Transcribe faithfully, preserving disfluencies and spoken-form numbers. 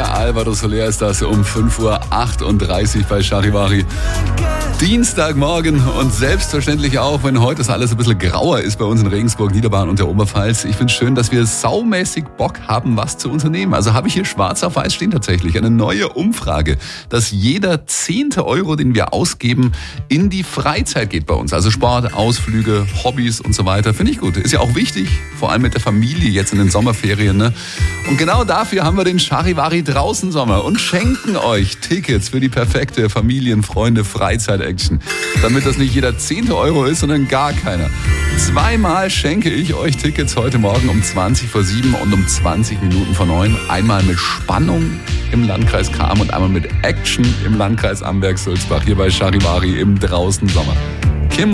Der Alvaro Soler ist das um fünf Uhr achtunddreißig bei Charivari. Dienstagmorgen und selbstverständlich auch, wenn heute das alles ein bisschen grauer ist bei uns in Regensburg, Niederbayern und der Oberpfalz. Ich finde es schön, dass wir saumäßig Bock haben, was zu unternehmen. Also habe ich hier schwarz auf weiß stehen tatsächlich. Eine neue Umfrage, dass jeder zehnte Euro, den wir ausgeben, in die Freizeit geht bei uns. Also Sport, Ausflüge, Hobbys und so weiter. Finde ich gut. Ist ja auch wichtig, vor allem mit der Familie jetzt in den Sommerferien. Ne? Und genau dafür haben wir den Charivari Draußen Sommer und schenken euch Tickets für die perfekte Familien-, Freunde-, Freizeit-Action. Damit das nicht jeder zehnte Euro ist, sondern gar keiner. Zweimal schenke ich euch Tickets heute Morgen um zwanzig vor sieben und um zwanzig Minuten vor neun. Einmal mit Spannung im Landkreis Cham und einmal mit Action im Landkreis Amberg-Sulzbach hier bei Charivari im Draußen Sommer.